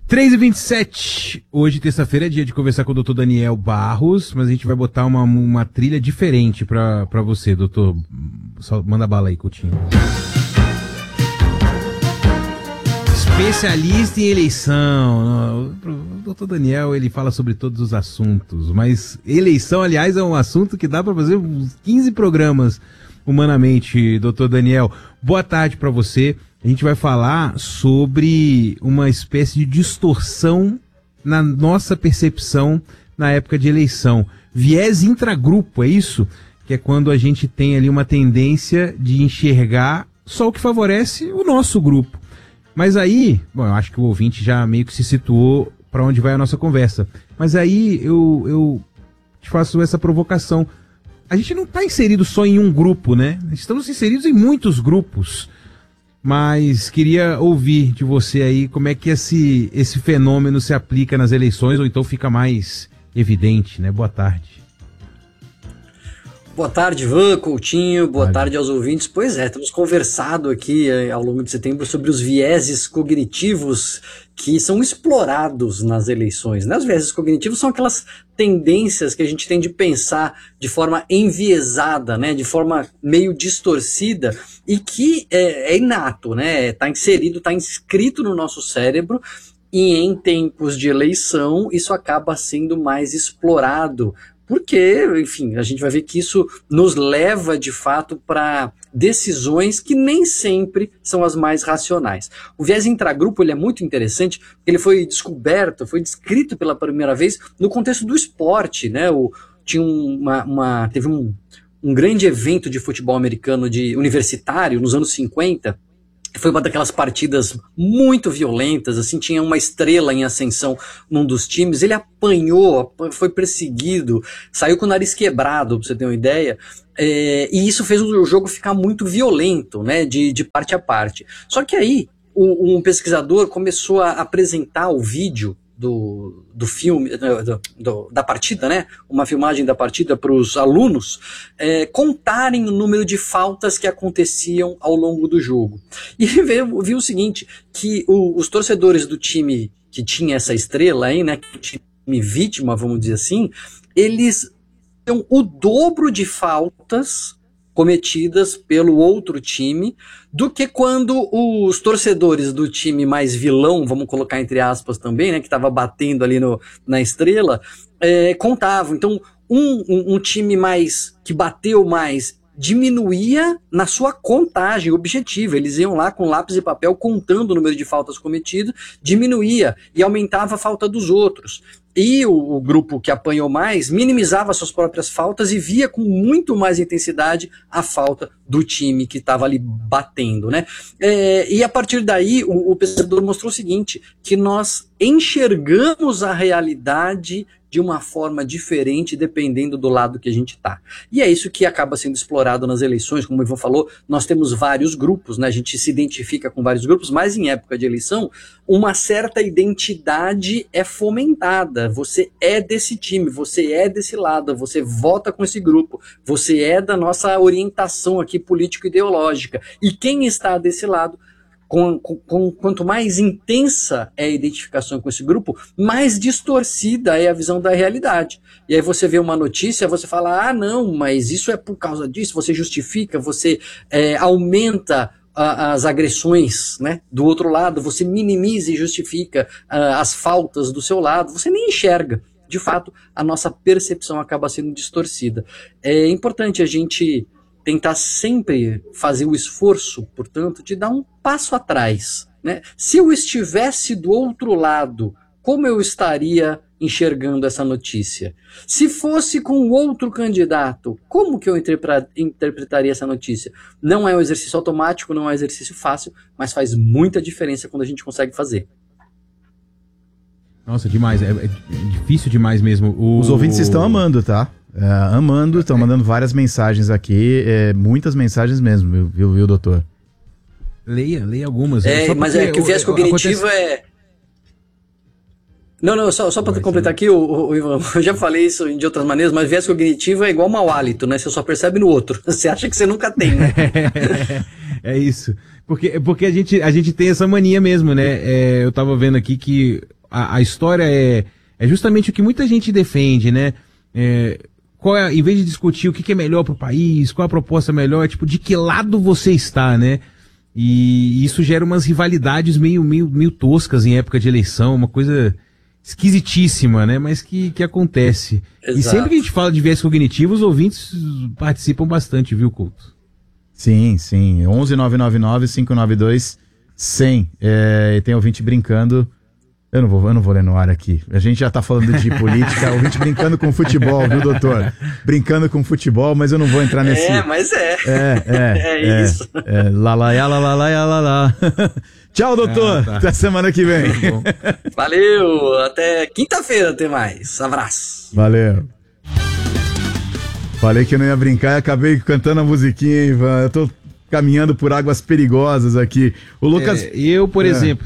3h27, hoje, terça-feira, é dia de conversar com o Dr. Daniel Barros, mas a gente vai botar uma trilha diferente pra você, doutor. Só manda bala aí, Coutinho. Especialista em eleição. O Dr. Daniel, ele fala sobre todos os assuntos, mas eleição, aliás, é um assunto que dá pra fazer uns 15 programas humanamente, Dr. Daniel. Boa tarde pra você. A gente vai falar sobre uma espécie de distorção na nossa percepção na época de eleição. Viés intragrupo, é isso? Que é quando a gente tem ali uma tendência de enxergar só o que favorece o nosso grupo. Mas aí, bom, eu acho que o ouvinte já meio que se situou para onde vai a nossa conversa. Mas aí eu te faço essa provocação. A gente não está inserido só em um grupo, né? Estamos inseridos em muitos grupos. Mas queria ouvir de você aí como é que esse fenômeno se aplica nas eleições, ou então fica mais evidente, né? Boa tarde. Boa tarde, Ivan, Coutinho, boa tarde aos ouvintes. Pois é, temos conversado aqui ao longo de setembro sobre os vieses cognitivos que são explorados nas eleições, né? Os vieses cognitivos são aquelas tendências que a gente tem de pensar de forma enviesada, né? De forma meio distorcida e que é inato, né? Está inserido, está inscrito no nosso cérebro. E em tempos de eleição, isso acaba sendo mais explorado, porque, enfim, a gente vai ver que isso nos leva, de fato, para decisões que nem sempre são as mais racionais. O viés intragrupo ele é muito interessante, porque ele foi descoberto, foi descrito pela primeira vez no contexto do esporte, né? Teve um grande evento de futebol americano universitário nos anos 50, foi uma daquelas partidas muito violentas, assim, tinha uma estrela em ascensão num dos times, ele apanhou, foi perseguido, saiu com o nariz quebrado, pra você ter uma ideia, e isso fez o jogo ficar muito violento, né, de parte a parte. Só que aí, um pesquisador começou a apresentar o vídeo do filme, da partida, né? Uma filmagem da partida para os alunos contarem o número de faltas que aconteciam ao longo do jogo. E viu o seguinte, que os torcedores do time que tinha essa estrela aí, né? O time vítima, vamos dizer assim, eles tinham o dobro de faltas cometidas pelo outro time do que quando os torcedores do time mais vilão, vamos colocar entre aspas também, né, que estava batendo ali na estrela, contavam. Então, um time que bateu mais diminuía na sua contagem objetiva. Eles iam lá com lápis e papel contando o número de faltas cometidas, diminuía e aumentava a falta dos outros. E o grupo que apanhou mais minimizava suas próprias faltas e via com muito mais intensidade a falta do time que estava ali batendo, né? E a partir daí o pesquisador mostrou o seguinte, que nós enxergamos a realidade de uma forma diferente dependendo do lado que a gente está. E é isso que acaba sendo explorado nas eleições, como o Ivan falou, nós temos vários grupos, né? A gente se identifica com vários grupos, mas em época de eleição, uma certa identidade é fomentada. Você é desse time, você é desse lado, você vota com esse grupo, você é da nossa orientação aqui político-ideológica. E quem está desse lado, quanto mais intensa é a identificação com esse grupo, mais distorcida é a visão da realidade. E aí você vê uma notícia, você fala, ah não, mas isso é por causa disso, você justifica, você aumenta as agressões, né, do outro lado, você minimiza e justifica as faltas do seu lado, você nem enxerga. De fato, a nossa percepção acaba sendo distorcida. É importante a gente tentar sempre fazer o esforço, portanto, de dar um passo atrás, né? Se eu estivesse do outro lado, como eu estaria enxergando essa notícia? Se fosse com outro candidato, como que eu interpretaria essa notícia? Não é um exercício automático, não é um exercício fácil, mas faz muita diferença quando a gente consegue fazer. Nossa, demais, é difícil demais mesmo. Os ouvintes estão amando, tá? Amando, estão mandando várias mensagens aqui, muitas mensagens mesmo, viu, doutor? Leia algumas. Mas é que o viés cognitivo Não, só para completar aqui, Ivan, eu já falei isso de outras maneiras, mas viés cognitivo é igual mau hálito, né? Você só percebe no outro. Você acha que você nunca tem, né? É isso. Porque a gente tem essa mania mesmo, né? Eu tava vendo aqui que a história é justamente o que muita gente defende, né? Em vez de discutir o que é melhor pro país, qual a proposta melhor, tipo, de que lado você está, né? E isso gera umas rivalidades meio toscas em época de eleição, uma coisa esquisitíssima, né? Mas que acontece. Exato. E sempre que a gente fala de viés cognitivo, os ouvintes participam bastante, viu, Couto? Sim. 11-999-592-100. Tem ouvinte brincando. Eu não vou ler no ar aqui. A gente já tá falando de política, ouvinte brincando com futebol, viu, doutor? Brincando com futebol, mas eu não vou entrar nesse... Mas isso. Lá. Tchau, doutor. Tá. Até semana que vem. Valeu. Até quinta-feira, até mais. Abraço. Valeu. Falei que eu não ia brincar e acabei cantando a musiquinha, hein, Ivan? Eu tô caminhando por águas perigosas aqui. O Lucas... eu, por exemplo...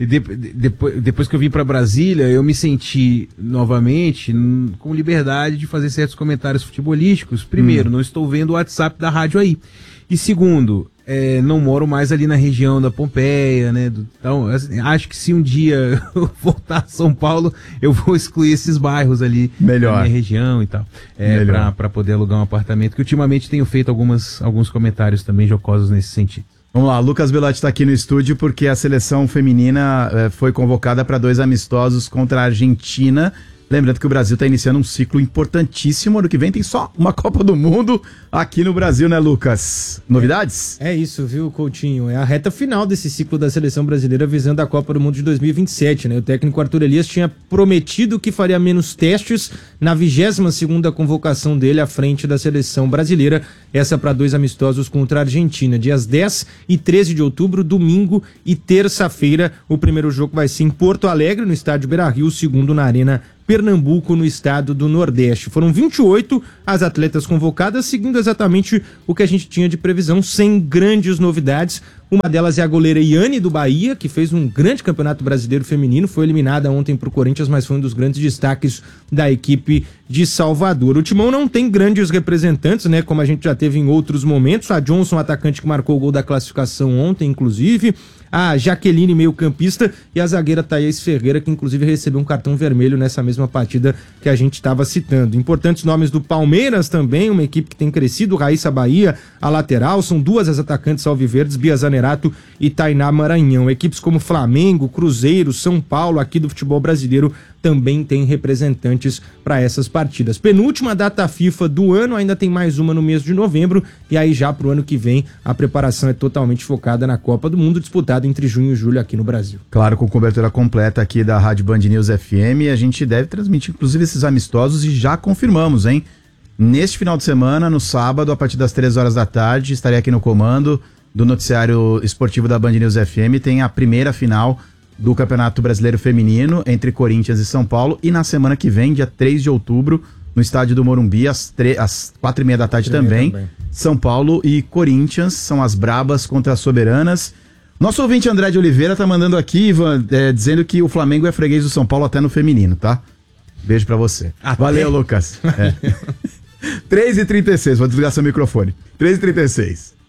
Depois que eu vim para Brasília, eu me senti novamente com liberdade de fazer certos comentários futebolísticos. Primeiro, não estou vendo o WhatsApp da rádio aí. E segundo, não moro mais ali na região da Pompeia, né? Então, acho que se um dia eu voltar a São Paulo, eu vou excluir esses bairros ali da minha região e tal. Para poder alugar um apartamento, que ultimamente tenho feito alguns comentários também jocosos nesse sentido. Vamos lá, Lucas Bellotti está aqui no estúdio porque a seleção feminina foi convocada para 2 amistosos contra a Argentina. Lembrando que o Brasil está iniciando um ciclo importantíssimo. Ano que vem tem só uma Copa do Mundo aqui no Brasil, né, Lucas? Novidades? É isso, viu, Coutinho? É a reta final desse ciclo da seleção brasileira visando a Copa do Mundo de 2027, né? O técnico Arthur Elias tinha prometido que faria menos testes na 22ª convocação dele à frente da seleção brasileira. Essa para 2 amistosos contra a Argentina, dias 10 e 13 de outubro, domingo e terça-feira. O primeiro jogo vai ser em Porto Alegre, no estádio Beira-Rio, o segundo na Arena Pernambuco, no estado do Nordeste. Foram 28 as atletas convocadas, seguindo exatamente o que a gente tinha de previsão, sem grandes novidades. Uma delas é a goleira Iane, do Bahia, que fez um grande campeonato brasileiro feminino, foi eliminada ontem pro Corinthians, mas foi um dos grandes destaques da equipe de Salvador. O Timão não tem grandes representantes, né, como a gente já teve em outros momentos. A Johnson, atacante que marcou o gol da classificação ontem, inclusive. A Jaqueline, meio-campista, e a zagueira Thaís Ferreira, que inclusive recebeu um cartão vermelho nessa mesma partida que a gente estava citando. Importantes nomes do Palmeiras também, uma equipe que tem crescido, Raíssa Bahia, a lateral, são 2 as atacantes alviverdes, Bia Zanerato e Tainá Maranhão. Equipes como Flamengo, Cruzeiro, São Paulo, aqui do futebol brasileiro, também tem representantes para essas partidas. Penúltima data FIFA do ano, ainda tem mais uma no mês de novembro, e aí já para o ano que vem a preparação é totalmente focada na Copa do Mundo, disputada entre junho e julho aqui no Brasil. Claro, com cobertura completa aqui da Rádio Band News FM, a gente deve transmitir inclusive esses amistosos e já confirmamos, hein? Neste final de semana, no sábado, a partir das 3 horas da tarde, estarei aqui no comando do noticiário esportivo da Band News FM, tem a primeira final do Campeonato Brasileiro Feminino entre Corinthians e São Paulo, e na semana que vem, dia 3 de outubro, no estádio do Morumbi, às 4h30 da tarde também, São Paulo e Corinthians, são as brabas contra as soberanas. Nosso ouvinte André de Oliveira tá mandando aqui, Ivan, dizendo que o Flamengo é freguês do São Paulo até no feminino, tá? Beijo pra você. Valeu, Lucas. 3h36, vou desligar seu microfone. 3h36.